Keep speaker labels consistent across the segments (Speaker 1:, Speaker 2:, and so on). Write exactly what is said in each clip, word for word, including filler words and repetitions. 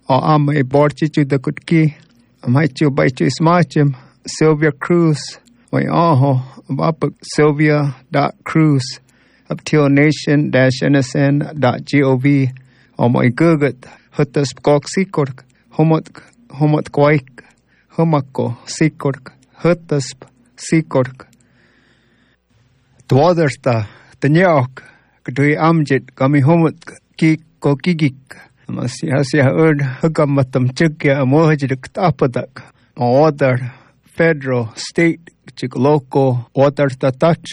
Speaker 1: O am e borchichu da kutki. Am haichu baichu ismachim. Sylvia Cruz. Wai aho. Abapuk Sylvia dot Cruz. Up till nation dash N S N dot gov. O my gugut. Hutas kok sikork. Humot humot kwaik. Humako sikork. Hutas sikork. Dwadersta. Tanyok. Kadui amjit kami humot ki ko kigik. Masi hasia erd hugamatam chukya amohajik tapadak. Order federal state chik local order ta touch.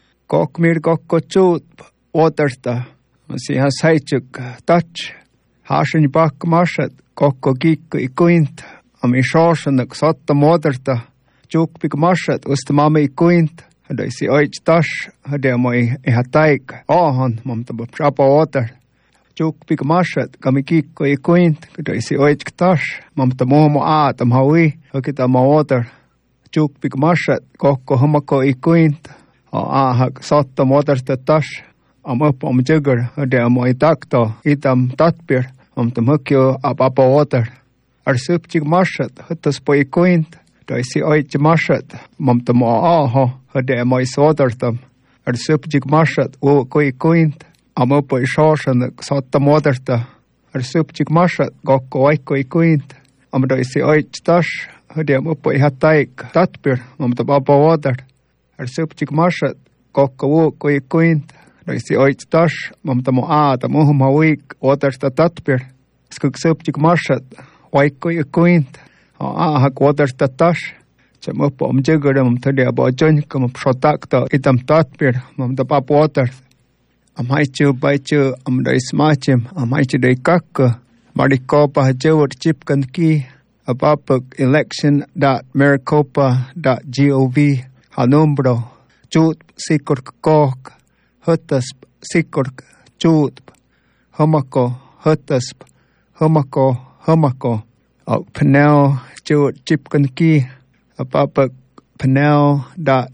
Speaker 1: Kokmir kokko chut order ta. Masi hasaichuk touch. Hashin bak mashat kokko gik ikuint. Ami shoshanak sotta order ta. Chuk big mashat ustamame ikuint. Hadai si oich tash. Hadai moi ihataik. Ahon mamtabab shapa order. Chuk pik mashat kami kikko ikuint kadai si oich tash mamta momo a tam hawi hakita ma water chuk pik mashat kokko humako ikuint o a hak sotta water ta tash am up am jigger hade am itakto itam tatpir am tam hakyo ap apa water ar sup chik mashat hatas po ikuint dai si oich mashat mamta mo a ho hade am is water tam ar sup chik mashat o ko ikuint Amo po ishoshan sotta moderta. Ar supchik mashat gokko oiko ikuint. Amdo isi oich tash. Hadi amo po ihataik tatpir. Mamta baba water. Ar supchik mashat gokko woko ikuint. Do isi oich tash. Mamta mo aata muhum hawik water ta tatpir. Skuk supchik mashat. Oiko ikuint. O ahak water ta tash. Chamo po omjigare mamta di abo ajonka mamshotakta itam tatpir. Mamta baba water. Amaichu baichu amdai smachim amaichu dai kakka Maricopa jawat chipkan ki abapuk election dot maricopa dot gov hanumbro chut sikurk kok hutasp sikurk chut humako hutasp humako humako au panel jawat chipkan ki abapuk panel dot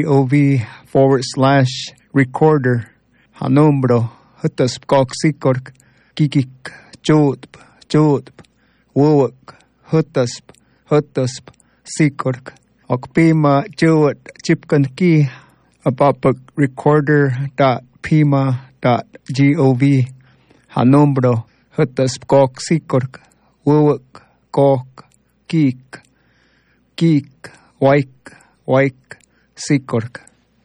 Speaker 1: gov forward slash recorder Hanumbro, hutasp kok sikork, kikik, chutp, chutp, wuwak, hutasp, hutasp, sikork. Okpima chewat chipkan ki, abapuk recorder dot pima dot gov. Hanumbro, hutasp kok sikork, wuwak, kok, kik, kik, waik, waik, sikork.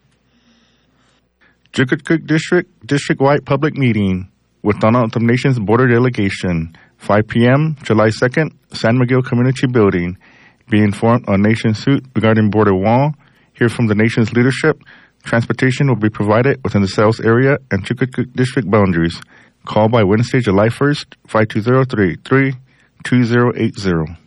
Speaker 2: Chukutcook District, district-wide public meeting with Tohono O'odham Nation's border delegation, five p.m., July second, San Miguel Community Building. Be informed on nation's suit regarding border wall. Hear from the nation's leadership. Transportation will be provided within the sales area and Chukutcook District boundaries. Call by Wednesday, July first, five two zero, three eight three, two zero eight zero.